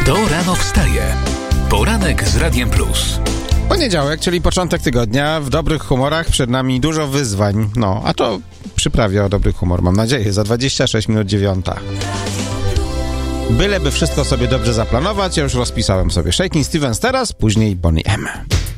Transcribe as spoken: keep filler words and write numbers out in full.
Kto rano wstaje? Poranek z Radiem Plus. Poniedziałek, czyli początek tygodnia, w dobrych humorach, przed nami dużo wyzwań. No, a to przyprawię o dobry humor, mam nadzieję, za dwadzieścia sześć minut dziewiąta. Byleby wszystko sobie dobrze zaplanować, ja już rozpisałem sobie Shakin' Stevens teraz, później Boney M.